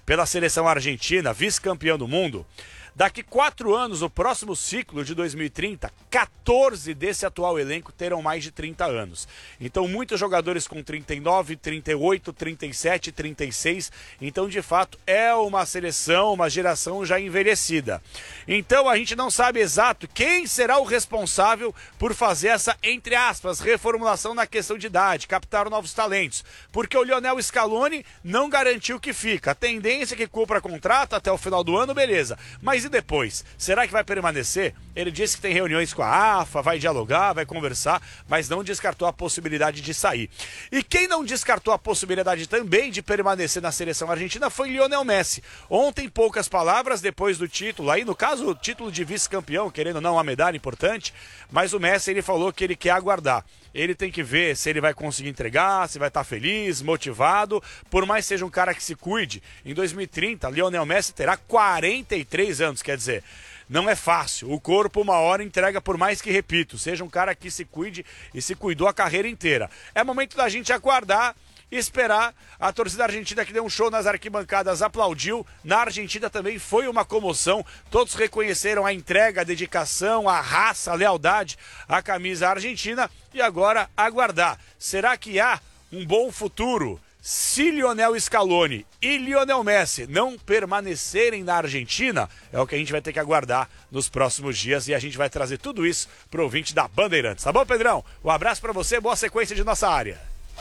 pela seleção argentina, vice-campeão do mundo. Daqui 4 anos, o próximo ciclo de 2030, 14 desse atual elenco terão mais de 30 anos. Então, muitos jogadores com 39, 38, 37, 36. Então, de fato, é uma seleção, uma geração já envelhecida. Então, a gente não sabe exato quem será o responsável por fazer essa, entre aspas, reformulação na questão de idade, captar novos talentos. Porque o Lionel Scaloni não garantiu que fica. A tendência é que cumpra contrato até o final do ano, beleza. Mas e depois? Será que vai permanecer? Ele disse que tem reuniões com a AFA, vai dialogar, vai conversar, mas não descartou a possibilidade de sair. E quem não descartou a possibilidade também de permanecer na seleção argentina foi Lionel Messi. Ontem, poucas palavras depois do título, aí no caso o título de vice-campeão, querendo ou não uma medalha importante, mas o Messi ele falou que ele quer aguardar. Ele tem que ver se ele vai conseguir entregar, se vai estar feliz, motivado. Por mais que seja um cara que se cuide, em 2030, Lionel Messi terá 43 anos, quer dizer, não é fácil. O corpo uma hora entrega, por mais que, repito, seja um cara que se cuide e se cuidou a carreira inteira. É momento da gente aguardar e esperar. A torcida argentina que deu um show nas arquibancadas aplaudiu. Na Argentina também foi uma comoção. Todos reconheceram a entrega, a dedicação, a raça, a lealdade à camisa argentina. E agora aguardar. Será que há um bom futuro se Lionel Scaloni e Lionel Messi não permanecerem na Argentina? É o que a gente vai ter que aguardar nos próximos dias e a gente vai trazer tudo isso pro ouvinte da Bandeirantes. Tá bom, Pedrão? Um abraço pra você, boa sequência de nossa área.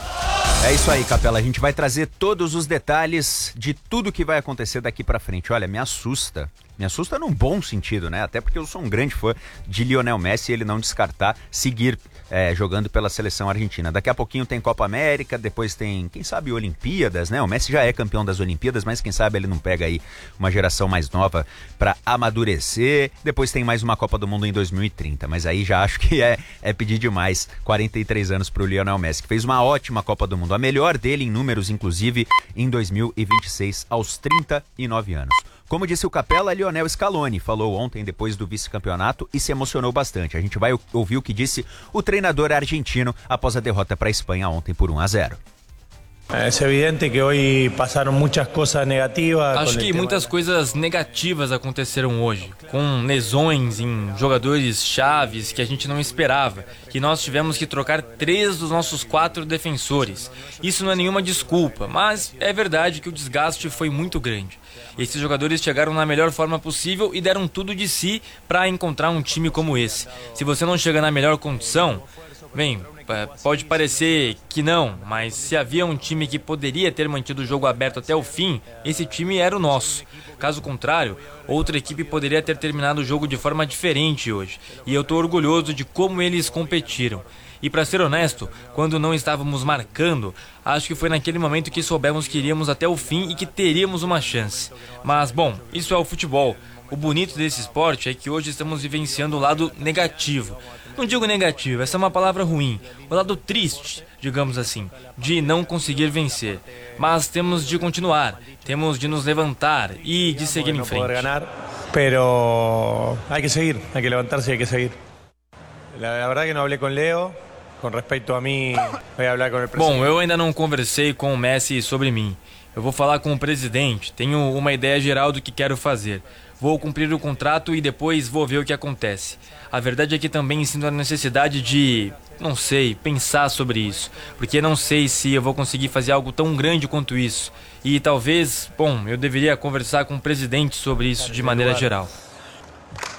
É isso aí, Capela, a gente vai trazer todos os detalhes de tudo que vai acontecer daqui pra frente. Olha, me assusta num bom sentido, né? Até porque eu sou um grande fã de Lionel Messi e ele não descartar seguir jogando pela seleção argentina. Daqui a pouquinho tem Copa América, depois tem, quem sabe, Olimpíadas, né? O Messi já é campeão das Olimpíadas, mas quem sabe ele não pega aí uma geração mais nova pra amadurecer. Depois tem mais uma Copa do Mundo em 2030, mas aí já acho que é pedir demais. 43 anos pro Lionel Messi, que fez uma ótima Copa do Mundo, a melhor dele em números, inclusive, em 2026, aos 39 anos. Como disse o Capela, Lionel Scaloni falou ontem depois do vice-campeonato e se emocionou bastante. A gente vai ouvir o que disse o treinador argentino após a derrota para a Espanha ontem por 1-0. É evidente que hoje passaram muitas coisas negativas. Acho que muitas coisas negativas aconteceram hoje, com lesões em jogadores chaves que a gente não esperava, que nós tivemos que trocar 3 dos nossos 4 defensores. Isso não é nenhuma desculpa, mas é verdade que o desgaste foi muito grande. Esses jogadores chegaram na melhor forma possível e deram tudo de si para encontrar um time como esse. Se você não chega na melhor condição, bem, pode parecer que não, mas se havia um time que poderia ter mantido o jogo aberto até o fim, esse time era o nosso. Caso contrário, outra equipe poderia ter terminado o jogo de forma diferente hoje. E eu estou orgulhoso de como eles competiram. E para ser honesto, quando não estávamos marcando, acho que foi naquele momento que soubemos que iríamos até o fim e que teríamos uma chance. Mas, bom, isso é o futebol. O bonito desse esporte é que hoje estamos vivenciando o lado negativo. Não digo negativo, essa é uma palavra ruim. O lado triste, digamos assim, de não conseguir vencer. Mas temos de continuar, temos de nos levantar e de seguir em frente. Pero hay que seguir, hay que levantarse y hay que seguir. La verdad que no hablé con Leo. Com respeito a mim, vai falar com o presidente. Bom, eu ainda não conversei com o Messi sobre mim. Eu vou falar com o presidente, tenho uma ideia geral do que quero fazer. Vou cumprir o contrato e depois vou ver o que acontece. A verdade é que também sinto a necessidade de, não sei, pensar sobre isso. Porque não sei se eu vou conseguir fazer algo tão grande quanto isso. E talvez, bom, eu deveria conversar com o presidente sobre isso de maneira geral.